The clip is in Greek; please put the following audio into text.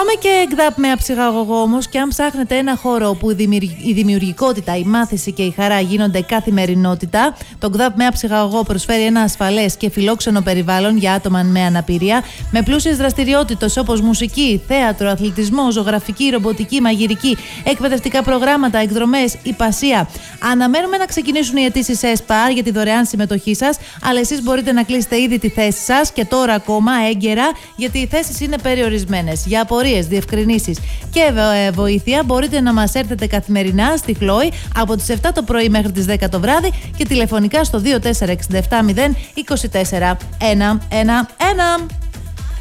Πάμε και ΚΔΑΠ με αψυχαγωγό όμως, και αν ψάχνετε ένα χώρο όπου η δημιουργικότητα, η μάθηση και η χαρά γίνονται καθημερινότητα, το ΚΔΑΠ με αψυχαγωγό προσφέρει ένα ασφαλές και φιλόξενο περιβάλλον για άτομα με αναπηρία, με πλούσιες δραστηριότητες όπως μουσική, θέατρο, αθλητισμό, ζωγραφική, ρομποτική, μαγειρική, εκπαιδευτικά προγράμματα, εκδρομές, υπασία. Αναμένουμε να ξεκινήσουν οι αιτήσεις ΕΣΠΑ για τη δωρεάν συμμετοχή σας, αλλά εσείς μπορείτε να κλείσετε ήδη τη θέση σας και τώρα ακόμα έγκαιρα, γιατί οι θέσεις είναι περιορισμένες. Για απορίες, διευκρινήσεις και βοήθεια μπορείτε να μας έρθετε καθημερινά στη Χλόη από τις 7 το πρωί μέχρι τις 10 το βράδυ και τηλεφωνικά στο 2467 024 111.